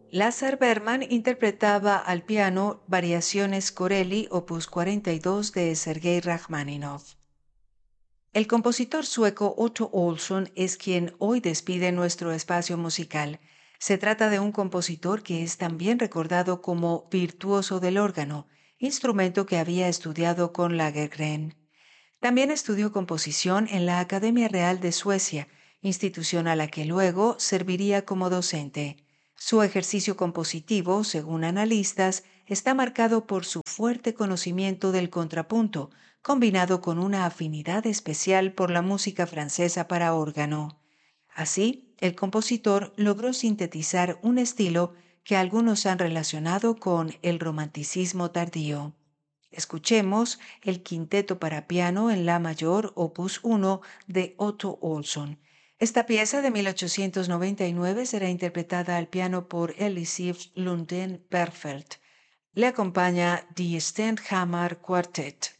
Lazar Berman interpretaba al piano Variaciones Corelli, opus 42 de Sergei Rachmaninoff. El compositor sueco Otto Olsson es quien hoy despide nuestro espacio musical. Se trata de un compositor que es también recordado como virtuoso del órgano, instrumento que había estudiado con Lagergren. También estudió composición en la Academia Real de Suecia, institución a la que luego serviría como docente. Su ejercicio compositivo, según analistas, está marcado por su fuerte conocimiento del contrapunto, combinado con una afinidad especial por la música francesa para órgano. Así, el compositor logró sintetizar un estilo que algunos han relacionado con el romanticismo tardío. Escuchemos el quinteto para piano en la mayor, opus 1 de Otto Olsson. Esta pieza de 1899 será interpretada al piano por Elisif Lunden Berfeld. Le acompaña Die Stenhammar Quartet.